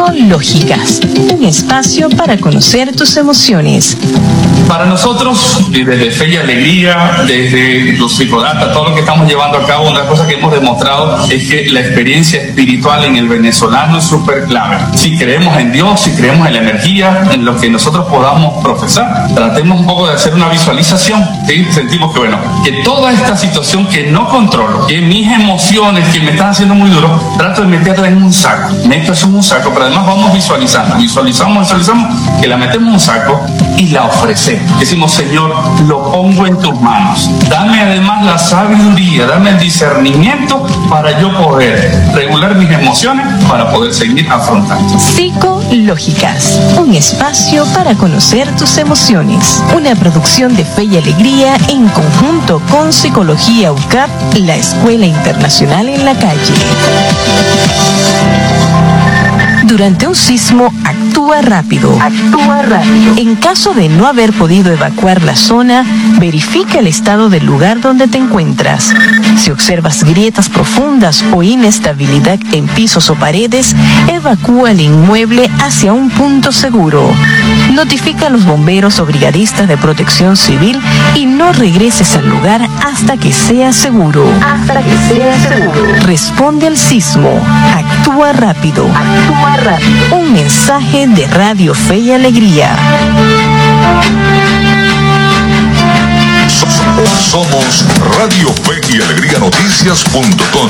Psicológicas, un espacio para conocer tus emociones. Para nosotros, desde Fe y Alegría, desde los psicodatas, todo lo que estamos llevando a cabo, una cosa que hemos demostrado es que la experiencia espiritual en el venezolano es súper clave. Si creemos en Dios, si creemos en la energía, en lo que nosotros podamos profesar, tratemos un poco de hacer una visualización, ¿sí? Sentimos que, bueno, que toda esta situación que no controlo, que mis emociones que me están haciendo muy duro, trato de meterla en un saco. Meto eso en un saco, pero además vamos visualizamos, que la metemos en un saco y la ofrecemos. Decimos, Señor, lo pongo en tus manos. Dame además la sabiduría, dame el discernimiento para yo poder regular mis emociones, para poder seguir afrontando. Psicológicas, un espacio para conocer tus emociones. Una producción de Fe y Alegría en conjunto con Psicología UCAP, la Escuela Internacional en la Calle. Durante un sismo, actúa rápido. En caso de no haber podido evacuar la zona, verifica el estado del lugar donde te encuentras. Si observas grietas profundas o inestabilidad en pisos o paredes, evacúa el inmueble hacia un punto seguro. Notifica a los bomberos o brigadistas de protección civil y no regreses al lugar hasta que sea seguro. Responde al sismo. Actúa rápido. Un mensaje de Radio Fe y Alegría. Somos Radio Fe y Alegría Noticias.com.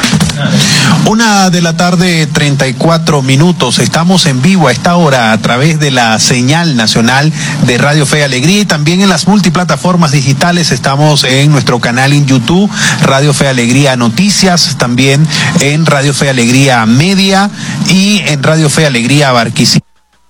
1:34 p.m. Estamos en vivo a esta hora a través de la señal nacional de Radio Fe y Alegría y también en las multiplataformas digitales. Estamos en nuestro canal en YouTube, Radio Fe y Alegría Noticias, también en Radio Fe y Alegría Media y en Radio Fe y Alegría Barquisimeto.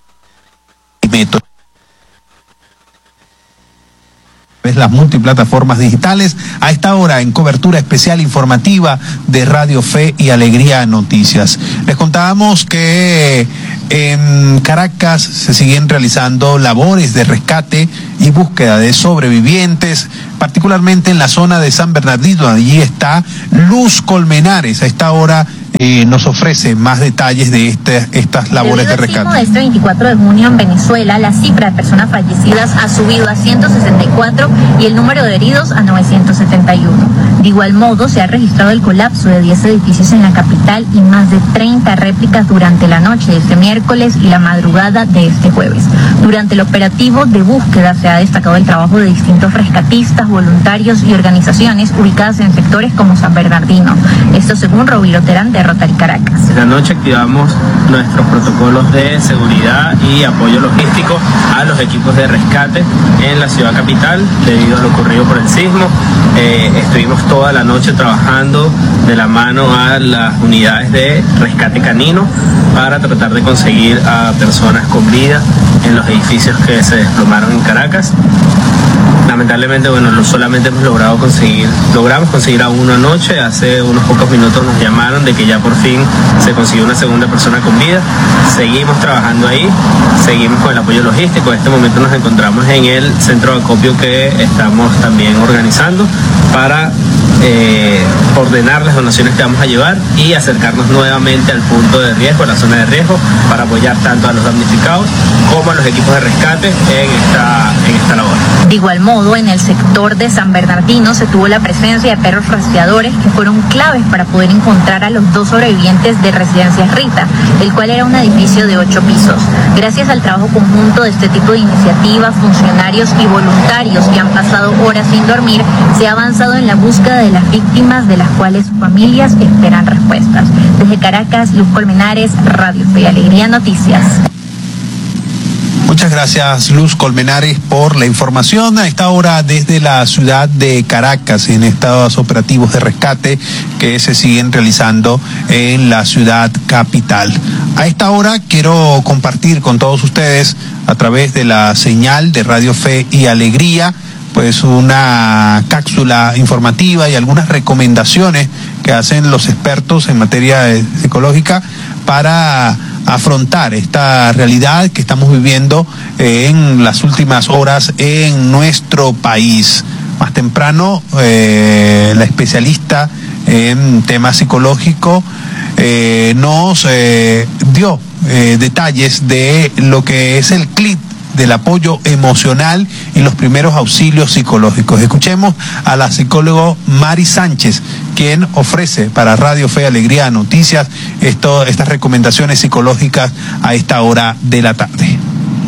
Las multiplataformas digitales a esta hora en cobertura especial informativa de Radio Fe y Alegría Noticias. Les contábamos que en Caracas se siguen realizando labores de rescate y búsqueda de sobrevivientes, particularmente en la zona de San Bernardino. Allí está Luz Colmenares. A esta hora nos ofrece más detalles de estas labores de rescate. Este 24 de junio en Venezuela, la cifra de personas fallecidas ha subido a 164 y el número de heridos a 971. De igual modo, se ha registrado el colapso de 10 edificios en la capital y más de 30 réplicas durante la noche de este miércoles y la madrugada de este jueves. Durante el operativo de búsqueda se ha destacado el trabajo de distintos rescatistas, voluntarios y organizaciones ubicadas en sectores como San Bernardino. Esto según Roviro Terán de Rotary Caracas. Esta noche activamos nuestros protocolos de seguridad y apoyo logístico a los equipos de rescate en la ciudad capital debido a lo ocurrido por el sismo. Estuvimos toda la noche trabajando de la mano a las unidades de rescate canino para tratar de conseguir a personas con vida en los edificios que se desplomaron en Caracas. Lamentablemente, solamente logramos conseguir a uno anoche. Hace unos pocos minutos nos llamaron de que ya por fin se consiguió una segunda persona con vida. Seguimos trabajando ahí, seguimos con el apoyo logístico. En este momento nos encontramos en el centro de acopio que estamos también organizando para ordenar las donaciones que vamos a llevar y acercarnos nuevamente al punto de riesgo, a la zona de riesgo, para apoyar tanto a los damnificados como a los equipos de rescate en esta labor. De igual modo, en el sector de San Bernardino se tuvo la presencia de perros rastreadores que fueron claves para poder encontrar a los dos sobrevivientes de Residencias Rita, el cual era un edificio de 8 pisos. Gracias al trabajo conjunto de este tipo de iniciativas, funcionarios y voluntarios que han pasado horas sin dormir, se ha avanzado en la búsqueda de las víctimas, de las cuales sus familias esperan respuestas. Desde Caracas, Luz Colmenares, Radio Fe y Alegría Noticias. Muchas gracias, Luz Colmenares, por la información. A esta hora desde la ciudad de Caracas, en estos operativos de rescate que se siguen realizando en la ciudad capital. A esta hora quiero compartir con todos ustedes, a través de la señal de Radio Fe y Alegría, pues una cápsula informativa y algunas recomendaciones que hacen los expertos en materia psicológica para afrontar esta realidad que estamos viviendo en las últimas horas en nuestro país. Más temprano, la especialista en temas psicológicos nos dio detalles de lo que es el CLIT, del apoyo emocional y los primeros auxilios psicológicos. Escuchemos a la psicóloga Mari Sánchez, quien ofrece para Radio Fe y Alegría Noticias estas recomendaciones psicológicas a esta hora de la tarde.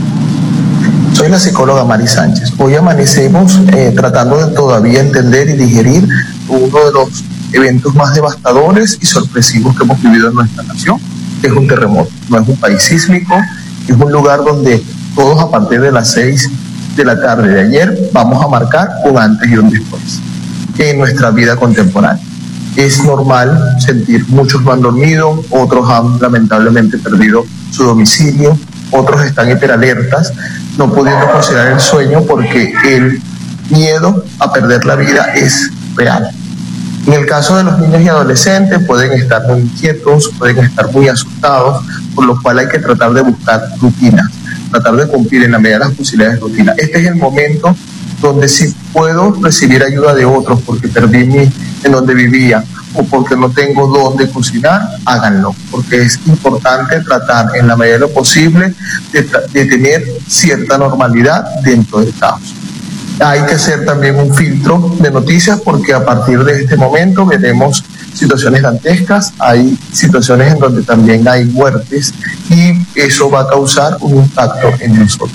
Soy la psicóloga Mari Sánchez. Hoy amanecemos tratando de todavía entender y digerir uno de los eventos más devastadores y sorpresivos que hemos vivido en nuestra nación, que es un terremoto. No es un país sísmico, es un lugar donde todos a partir de las 6 de la tarde de ayer vamos a marcar un antes y un después en nuestra vida contemporánea. Es normal sentir, muchos no han dormido, otros han lamentablemente perdido su domicilio, otros están hiperalertas, no pudiendo considerar el sueño porque el miedo a perder la vida es real. En el caso de los niños y adolescentes pueden estar muy inquietos, pueden estar muy asustados, por lo cual hay que tratar de buscar rutinas, tratar de cumplir en la medida de las posibilidades de rutina. Este es el momento donde si puedo recibir ayuda de otros porque perdí en donde vivía o porque no tengo dónde cocinar, háganlo, porque es importante tratar en la medida de lo posible de tener cierta normalidad dentro del caos. Hay que hacer también un filtro de noticias porque a partir de este momento veremos situaciones dantescas, hay situaciones en donde también hay muertes y eso va a causar un impacto en nosotros.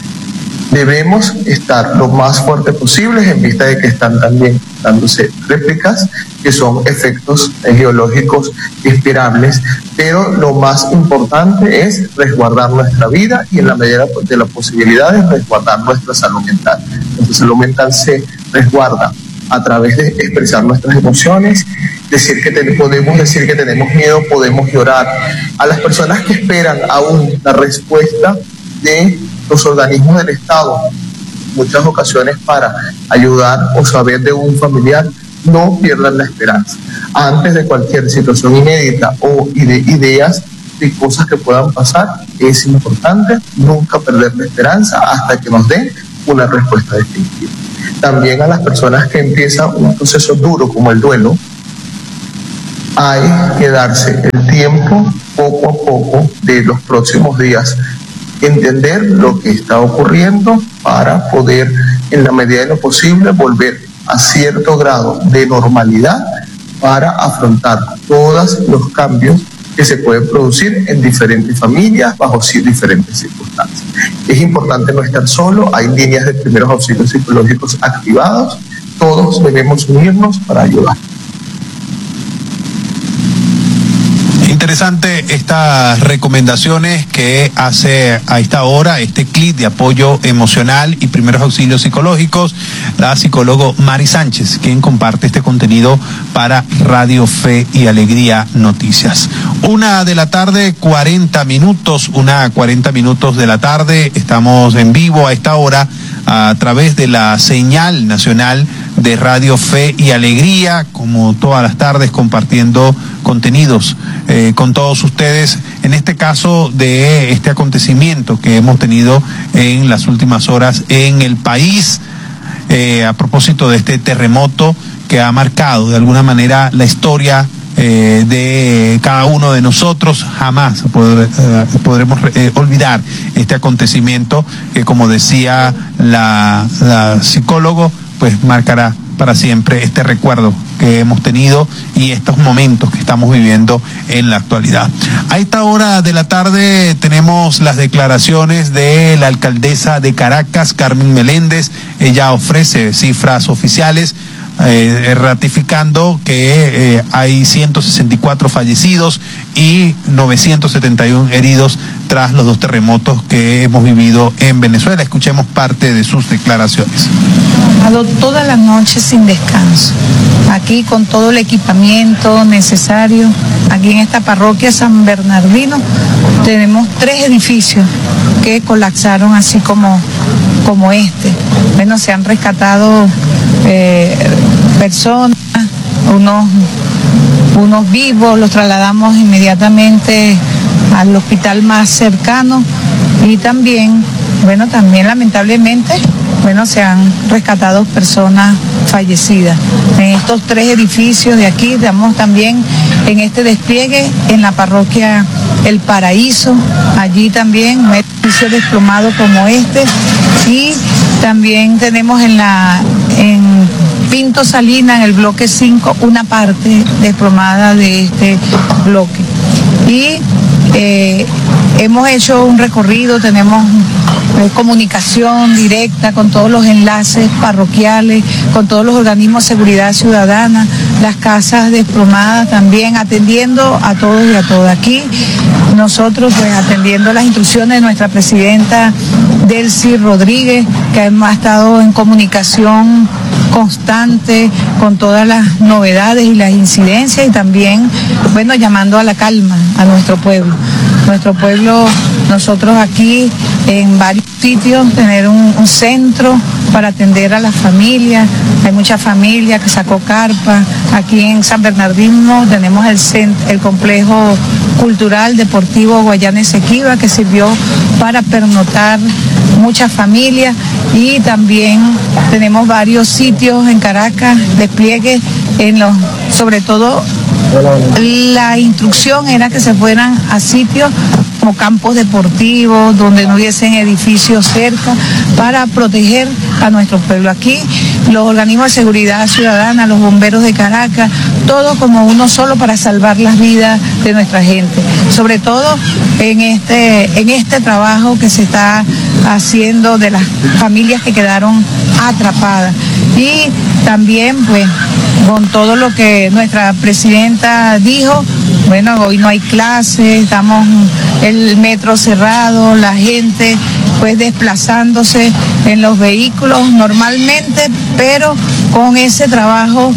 Debemos estar lo más fuerte posible en vista de que están también dándose réplicas que son efectos geológicos esperables, pero lo más importante es resguardar nuestra vida y en la medida de las posibilidades resguardar nuestra salud mental. Nuestra salud mental se resguarda a través de expresar nuestras emociones, podemos decir que tenemos miedo, podemos llorar. A las personas que esperan aún la respuesta de los organismos del Estado, muchas ocasiones para ayudar o saber de un familiar, no pierdan la esperanza. Antes de cualquier situación inédita o de ideas de cosas que puedan pasar, es importante nunca perder la esperanza hasta que nos den una respuesta definitiva. También a las personas que empiezan un proceso duro como el duelo, hay que darse el tiempo poco a poco de los próximos días, entender lo que está ocurriendo para poder en la medida de lo posible volver a cierto grado de normalidad para afrontar todos los cambios que se pueden producir en diferentes familias bajo diferentes circunstancias. Es importante no estar solo, hay líneas de primeros auxilios psicológicos activados, todos debemos unirnos para ayudar. Interesante estas recomendaciones que hace a esta hora este CLIT de apoyo emocional y primeros auxilios psicológicos, la psicóloga Mari Sánchez, quien comparte este contenido para Radio Fe y Alegría Noticias. 1:40 p.m, 1:40 de la tarde, estamos en vivo a esta hora a través de la señal nacional de Radio Fe y Alegría, como todas las tardes compartiendo contenidos con todos ustedes, en este caso de este acontecimiento que hemos tenido en las últimas horas en el país, a propósito de este terremoto que ha marcado de alguna manera la historia de cada uno de nosotros. Jamás podremos olvidar este acontecimiento que, como decía la psicóloga, pues marcará para siempre este recuerdo que hemos tenido y estos momentos que estamos viviendo en la actualidad. A esta hora de la tarde tenemos las declaraciones de la alcaldesa de Caracas, Carmen Meléndez. Ella ofrece cifras oficiales ratificando que hay 164 fallecidos y 971 heridos tras los 2 terremotos que hemos vivido en Venezuela. Escuchemos parte de sus declaraciones. Toda la noche sin descanso, aquí con todo el equipamiento necesario. Aquí en esta parroquia San Bernardino tenemos 3 edificios que colapsaron así como este. Bueno, se han rescatado personas, unos vivos, los trasladamos inmediatamente al hospital más cercano y también lamentablemente, se han rescatado personas fallecidas. En estos 3 edificios de aquí, estamos también en este despliegue en la parroquia El Paraíso, allí también un edificio desplomado como este, y también tenemos en Pinto Salina, en el bloque 5, una parte desplomada de este bloque. Y hemos hecho un recorrido, tenemos comunicación directa con todos los enlaces parroquiales, con todos los organismos de seguridad ciudadana, las casas desplomadas también, atendiendo a todos y a todas. Aquí nosotros pues atendiendo las instrucciones de nuestra presidenta Delcy Rodríguez, que ha estado en comunicación constante con todas las novedades y las incidencias, y también, bueno, llamando a la calma a nuestro pueblo. Nuestro pueblo, nosotros aquí en varios sitios, tener un centro para atender a las familias. Hay mucha familia que sacó carpa. Aquí en San Bernardino tenemos el complejo cultural deportivo Guayana Esequiba, que sirvió para pernoctar muchas familias, y también tenemos varios sitios en Caracas, despliegues sobre todo la instrucción era que se fueran a sitios como campos deportivos, donde no hubiesen edificios cerca, para proteger a nuestro pueblo. Aquí los organismos de seguridad ciudadana, los bomberos de Caracas, todo como uno solo para salvar las vidas de nuestra gente, sobre todo en este trabajo que se está haciendo de las familias que quedaron atrapadas. Y también pues con todo lo que nuestra presidenta dijo, bueno, hoy no hay clases, estamos el metro cerrado, la gente pues desplazándose en los vehículos normalmente, pero con ese trabajo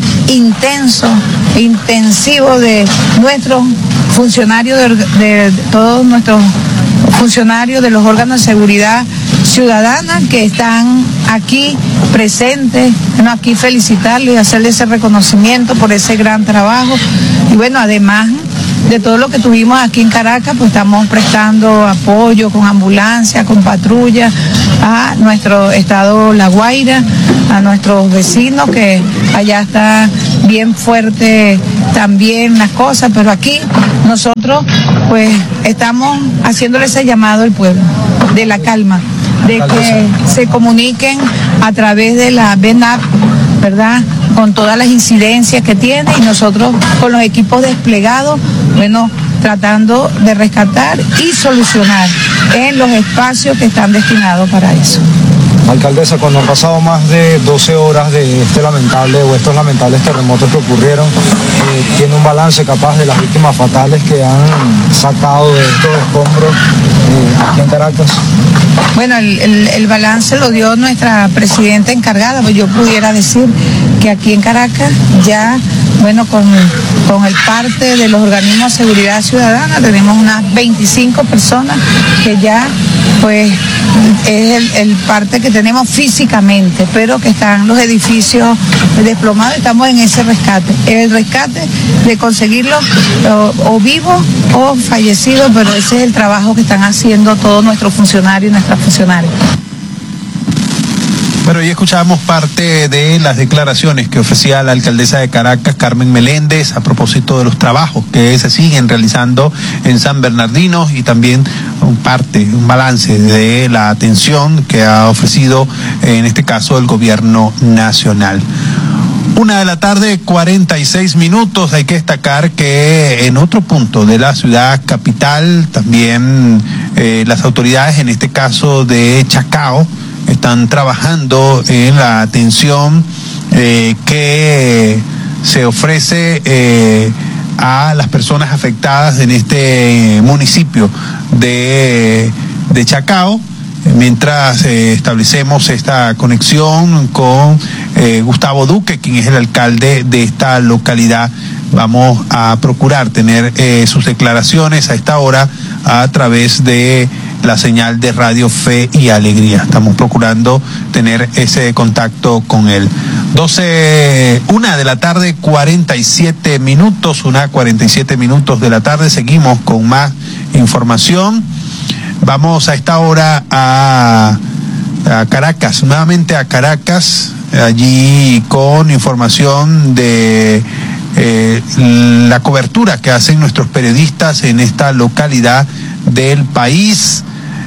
intensivo de nuestros funcionarios, de todos nuestros funcionarios de los órganos de seguridad ciudadana que están aquí presentes. Bueno, aquí felicitarles y hacerles ese reconocimiento por ese gran trabajo. Y bueno, además de todo lo que tuvimos aquí en Caracas, pues estamos prestando apoyo con ambulancia, con patrulla a nuestro estado La Guaira, a nuestros vecinos, que allá está bien fuerte también las cosas, pero aquí nosotros pues estamos haciéndole ese llamado al pueblo de la calma, de que se comuniquen a través de la BENAP, ¿verdad?, con todas las incidencias que tiene, y nosotros con los equipos desplegados, bueno, tratando de rescatar y solucionar en los espacios que están destinados para eso. Alcaldesa, cuando han pasado más de 12 horas de estos lamentables terremotos que ocurrieron, ¿tiene un balance capaz de las víctimas fatales que han sacado de estos escombros aquí en Caracas? Bueno, el balance lo dio nuestra presidenta encargada, pues yo pudiera decir que aquí en Caracas ya, bueno, con el parte de los organismos de seguridad ciudadana tenemos unas 25 personas que ya pues es el parte que tenemos físicamente, pero que están los edificios desplomados. Estamos en ese rescate, el rescate de conseguirlos o vivos o fallecidos, pero ese es el trabajo que están haciendo todos nuestros funcionarios y nuestras funcionarias. Bueno, y escuchábamos parte de las declaraciones que ofrecía la alcaldesa de Caracas, Carmen Meléndez, a propósito de los trabajos que se siguen realizando en San Bernardino, y también un balance de la atención que ha ofrecido, en este caso, el gobierno nacional. 1:46 p.m. Hay que destacar que en otro punto de la ciudad capital, también las autoridades, en este caso de Chacao, están trabajando en la atención que se ofrece a las personas afectadas en este municipio de Chacao. Mientras establecemos esta conexión con Gustavo Duque, quien es el alcalde de esta localidad, vamos a procurar tener sus declaraciones a esta hora a través de la señal de Radio Fe y Alegría. Estamos procurando tener ese contacto con él. 1:47 p.m, 1:47 p.m. de la tarde. Seguimos con más información. Vamos a esta hora a Caracas, nuevamente a Caracas, allí con información de la cobertura que hacen nuestros periodistas en esta localidad del país.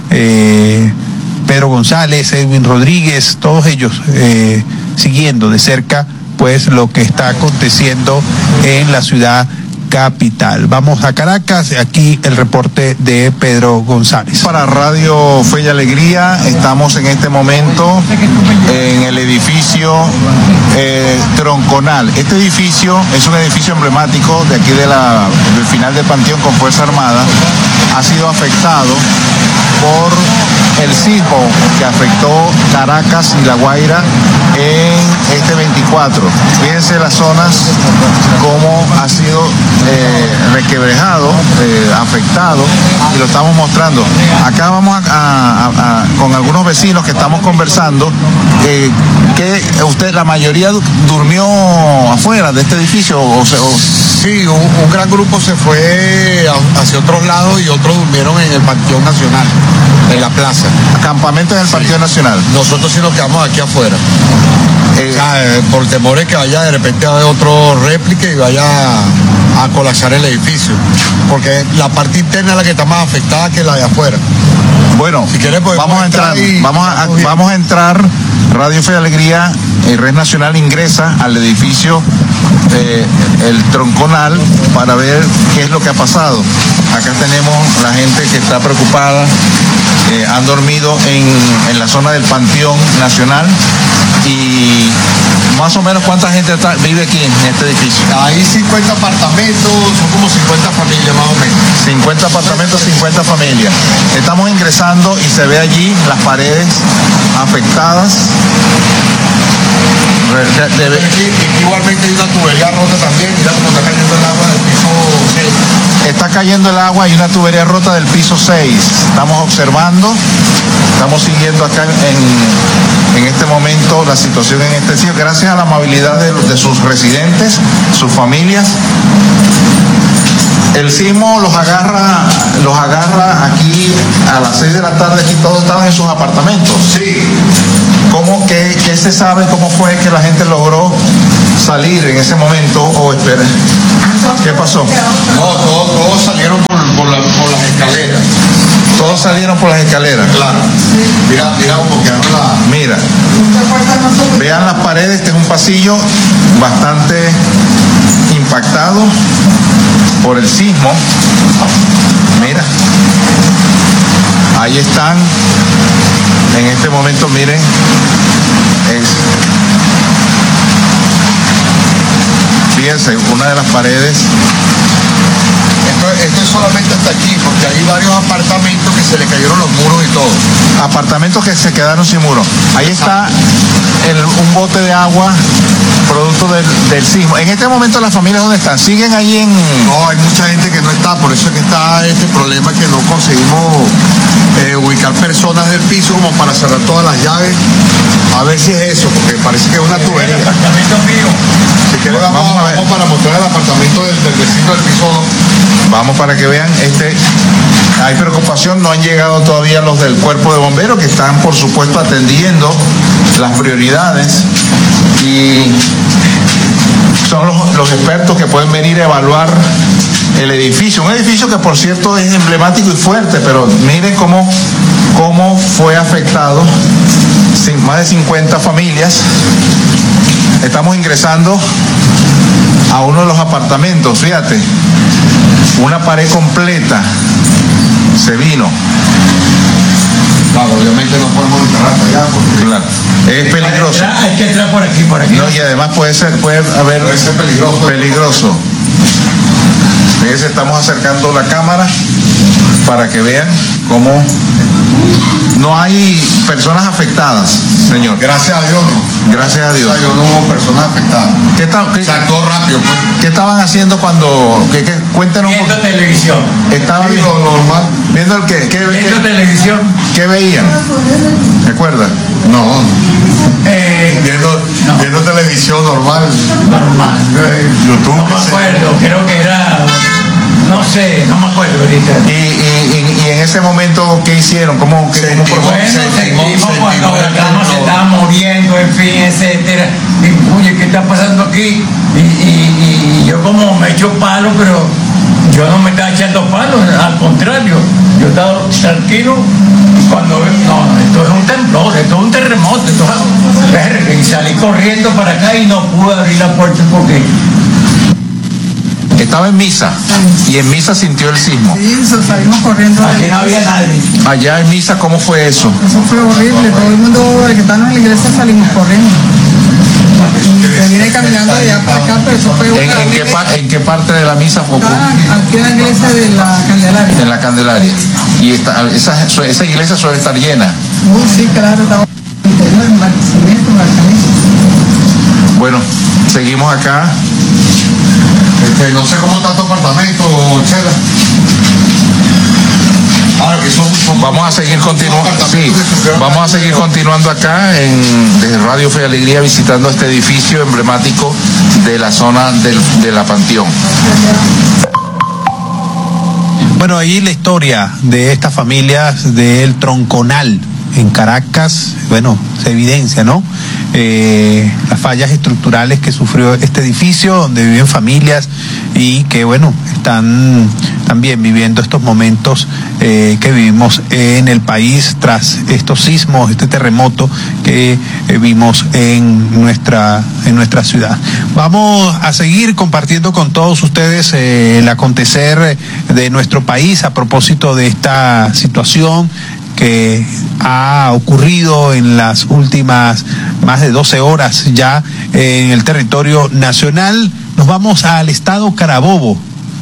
Pedro González, Edwin Rodríguez, todos ellos siguiendo de cerca pues lo que está aconteciendo en la ciudad capital. Vamos a Caracas, aquí el reporte de Pedro González. Para Radio Fe y Alegría, estamos en este momento en el edificio Tronconal. Este edificio es un edificio emblemático de aquí del final del Panteón con Fuerza Armada. Ha sido afectado por el sismo que afectó Caracas y La Guaira en este 24. Fíjense las zonas cómo ha sido requebrejado, afectado, y lo estamos mostrando. Acá vamos con algunos vecinos que estamos conversando, que usted, la mayoría durmió afuera de este edificio. Sí, un gran grupo se fue hacia otros lados y otros durmieron en el Panteón Nacional, en la plaza. Campamento en el Panteón Nacional. Nosotros sí nos quedamos aquí afuera. Por temores que vaya de repente a haber otro réplica y vaya a colapsar el edificio, porque la parte interna es la que está más afectada que la de afuera. Bueno, si quieres vamos a entrar, vamos a entrar. Radio Fe y Alegría, Red Nacional ingresa al edificio el Tronconal para ver qué es lo que ha pasado. Acá tenemos la gente que está preocupada, han dormido en la zona del Panteón Nacional. Y más o menos ¿cuánta gente vive aquí en este edificio? Hay 50 apartamentos, son como 50 familias más o menos. 50 apartamentos, 50 familias. Estamos ingresando y se ve allí las paredes afectadas. Igualmente hay una tubería rota también, mira cómo está cayendo el agua del piso 6. Está cayendo el agua y una tubería rota del piso 6. Estamos observando, estamos siguiendo acá en este momento la situación en este sitio, gracias a la amabilidad de sus residentes, sus familias. El sismo los agarra aquí a las 6 de la tarde, aquí todos estaban en sus apartamentos. Sí. ¿Qué se sabe? ¿Cómo fue que la gente logró salir en ese momento? O espera, ¿qué pasó? No, todos salieron por las escaleras. Todos salieron por las escaleras. Claro. Mira cómo quedaron Mira. Vean las paredes, este es un pasillo bastante impactado por el sismo. Mira. Ahí están. En este momento, miren. Fíjense, una de las paredes. Esto es solamente hasta aquí, porque hay varios apartamentos que se le cayeron los muros y todo. Apartamentos que se quedaron sin muros. Ahí está un bote de agua producto del sismo. En este momento las familias, ¿dónde están? ¿Siguen ahí en...? No, hay mucha gente que no está, por eso es que está este problema que no conseguimos ubicar personas del piso como para cerrar todas las llaves. A ver si es eso, porque parece que es una tubería. El apartamento mío. Si quieres vamos para mostrar el apartamento del vecino del piso 2. Vamos para que vean, hay preocupación, no han llegado todavía los del cuerpo de bomberos que están por supuesto atendiendo las prioridades y son los expertos que pueden venir a evaluar el edificio, un edificio que por cierto es emblemático y fuerte, pero miren cómo fue afectado, más de 50 familias. Estamos ingresando a uno de los apartamentos, fíjate, una pared completa se vino. Claro, obviamente no podemos entrar hasta allá porque claro, es peligroso. Hay que entrar por aquí. No, y además puede haber peligroso. Fíjense, estamos acercando la cámara para que vean cómo no hay personas afectadas, señor. Gracias a Dios no. Gracias a Dios. No hubo personas afectadas. Se actuó rápido, pues. ¿Qué estaban haciendo cuando... Cuéntenos un poco. Viendo televisión. ¿Estaban viendo lo normal? ¿Viendo el qué? Viendo televisión. ¿Qué veían? ¿Recuerdan? No. Viendo televisión normal. YouTube. No me acuerdo, creo que era... No sé, no me acuerdo ahorita. ¿Y en ese momento qué hicieron? ¿Cómo seguimos cuando la cama se estaba moviendo, en fin, etcétera. Y, oye, ¿qué está pasando aquí? Y Y yo como me echo palo, pero yo no me estaba echando palos, al contrario, yo estaba tranquilo cuando no, esto es un temblor, esto es un terremoto, y salí corriendo para acá y no pude abrir la puerta porque estaba en misa y en misa sintió el sismo. Sí, salimos corriendo. aquí no había nadie. Allá en misa, ¿cómo fue eso? Eso fue horrible, todo el mundo, el que estaba en la iglesia, salimos corriendo. Y vine caminando de allá para acá, pero eso fue ¿En qué parte de la misa fue? Aquí en la iglesia de la Candelaria. En la Candelaria. Y esa iglesia suele estar llena. Sí, claro, estaba en Barquisimeto, Bueno, seguimos acá. No sé cómo está tu apartamento, Chela. Vamos a seguir continuando acá desde Radio Fe y Alegría, visitando este edificio emblemático de la zona de la Panteón. Bueno, ahí la historia de estas familias del Tronconal en Caracas, bueno, se evidencia, ¿no? Las fallas estructurales que sufrió este edificio, donde viven familias y que, bueno, están también viviendo estos momentos que vivimos en el país tras estos sismos, este terremoto que vimos en nuestra ciudad. Vamos a seguir compartiendo con todos ustedes el acontecer de nuestro país a propósito de esta situación que ha ocurrido en las últimas más de 12 horas ya en el territorio nacional. Nos vamos al estado Carabobo.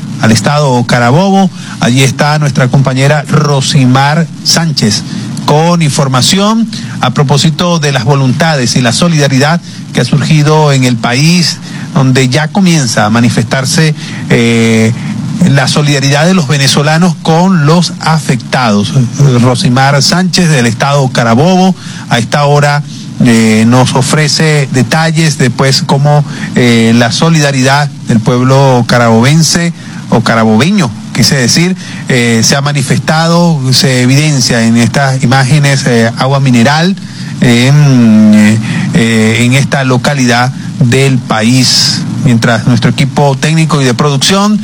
Allí está nuestra compañera Rosimar Sánchez con información a propósito de las voluntades y la solidaridad que ha surgido en el país, donde ya comienza a manifestarse la solidaridad de los venezolanos con los afectados. Rosimar Sánchez del estado Carabobo a esta hora nos ofrece detalles de cómo la solidaridad del pueblo carabobense o carabobeño, quise decir, se ha manifestado, se evidencia en estas imágenes agua mineral en esta localidad del país. Mientras nuestro equipo técnico y de producción,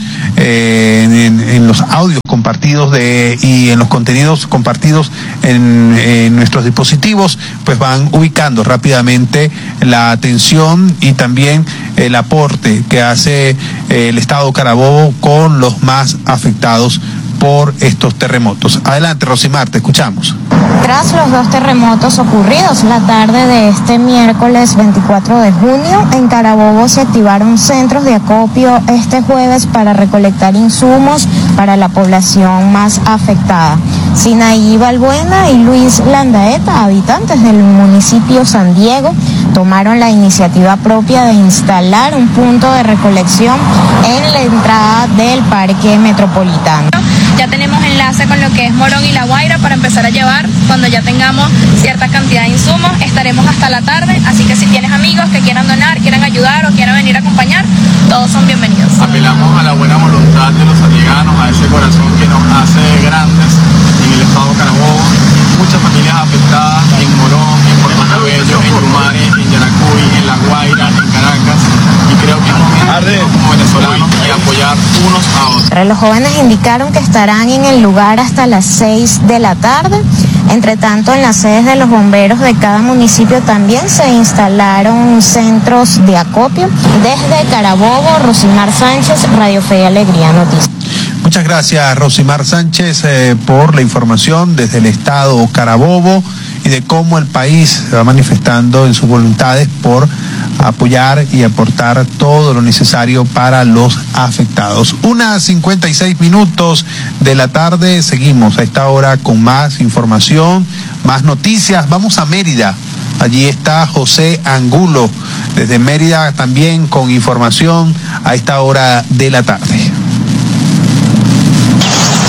en los audios compartidos y en los contenidos compartidos en nuestros dispositivos, pues van ubicando rápidamente la atención y también el aporte que hace el Estado Carabobo con los más afectados por estos terremotos. Adelante, Rosimar, te escuchamos. Tras los dos terremotos ocurridos la tarde de este miércoles 24 de junio, en Carabobo se activaron centros de acopio este jueves para recolectar insumos para la población más afectada. Sinaí Balbuena y Luis Landaeta, habitantes del municipio San Diego, tomaron la iniciativa propia de instalar un punto de recolección en la entrada del Parque Metropolitano. Ya tenemos enlace con lo que es Morón y La Guaira para empezar a llevar. Cuando ya tengamos cierta cantidad de insumos, estaremos hasta la tarde, así que si tienes amigos que quieran donar, quieran ayudar o quieran venir a acompañar, todos son bienvenidos. Apelamos a la buena voluntad de los santiagueros, a ese corazón que nos hace grandes en el estado Carabobo. Muchas familias afectadas en Morón, en Puerto Cabello, en Yumare, en Yaracuy, en La Guaira, en Caracas, y creo que es momento como venezolanos y apoyar unos a otros. Los jóvenes indicaron que estarán en el lugar hasta las 6 de la tarde. Entre tanto, en las sedes de los bomberos de cada municipio también se instalaron centros de acopio. Desde Carabobo, Rosimar Sánchez, Radio Fe y Alegría Noticias. Muchas gracias, Rosimar Sánchez, por la información desde el estado Carabobo y de cómo el país se va manifestando en sus voluntades por apoyar y aportar todo lo necesario para los afectados. 1:56 de la tarde, seguimos a esta hora con más información, más noticias. Vamos a Mérida. Allí está José Angulo, desde Mérida también con información a esta hora de la tarde.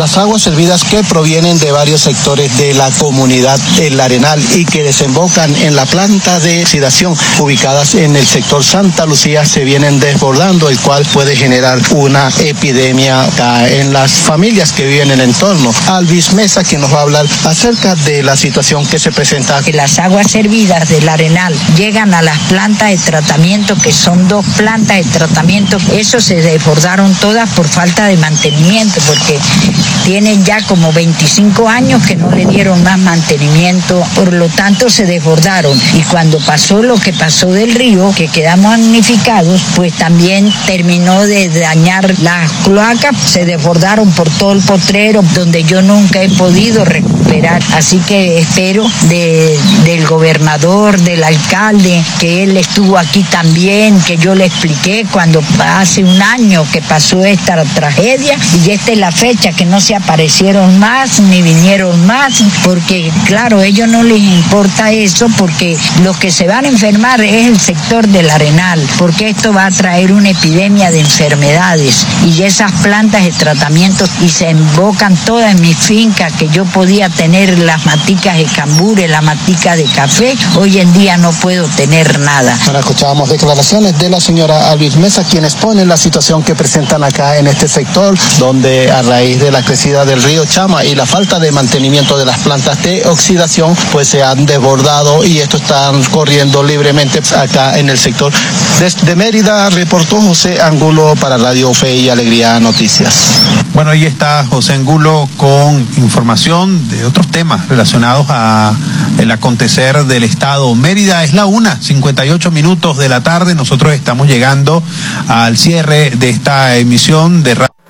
Las aguas servidas que provienen de varios sectores de la comunidad El Arenal y que desembocan en la planta de oxidación ubicadas en el sector Santa Lucía se vienen desbordando, el cual puede generar una epidemia en las familias que viven en el entorno. Alvis Mesa, quien nos va a hablar acerca de la situación que se presenta. Las aguas servidas del Arenal llegan a las plantas de tratamiento, que son 2 plantas de tratamiento. Eso se desbordaron todas por falta de mantenimiento, porque tienen ya como 25 años que no le dieron más mantenimiento, por lo tanto se desbordaron. Y cuando pasó lo que pasó del río, que quedamos damnificados, pues también terminó de dañar las cloacas, se desbordaron por todo el potrero, donde yo nunca he podido recuperar. Así que espero del gobernador, del alcalde, que él estuvo aquí también, que yo le expliqué cuando hace un año que pasó esta tragedia, y esta es la fecha que no se aparecieron más ni vinieron más, porque claro, a ellos no les importa eso, porque los que se van a enfermar es el sector del Arenal, porque esto va a traer una epidemia de enfermedades, y esas plantas de tratamiento y se embocan todas en mi finca, que yo podía tener las maticas de cambure, la matica de café, hoy en día no puedo tener nada. Ahora escuchábamos declaraciones de la señora Alvis Mesa, quien expone la situación que presentan acá en este sector, donde a raíz de la crecida del río Chama y la falta de mantenimiento de las plantas de oxidación, pues se han desbordado y esto están corriendo libremente acá en el sector. Desde Mérida reportó José Angulo para Radio Fe y Alegría Noticias. Bueno, ahí está José Angulo con información de otros temas relacionados a el acontecer del estado. Mérida, es la 1:58 de la tarde. Nosotros estamos llegando al cierre de esta emisión de Radio.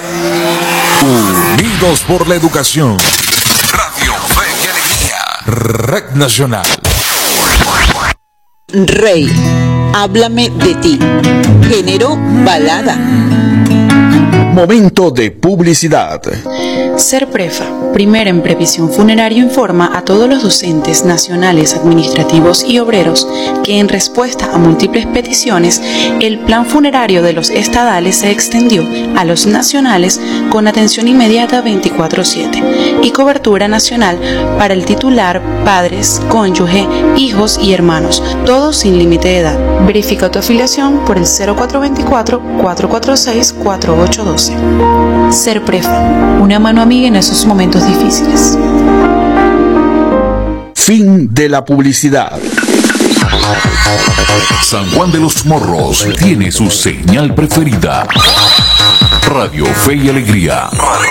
Unidos por la educación. Radio Fe y Alegría. Red Nacional. Rey, háblame de ti. Género balada. Momento de publicidad. Serprefa, primera en previsión funeraria, informa a todos los docentes nacionales, administrativos y obreros que en respuesta a múltiples peticiones, el plan funerario de los estadales se extendió a los nacionales con atención inmediata 24/7 y cobertura nacional para el titular, padres, cónyuge, hijos y hermanos, todos sin límite de edad. Verifica tu afiliación por el 0424-446-4812. Serprefa, una mano amiga en esos momentos difíciles. Fin de la publicidad. San Juan de los Morros tiene su señal preferida. Radio Fe y Alegría. Radio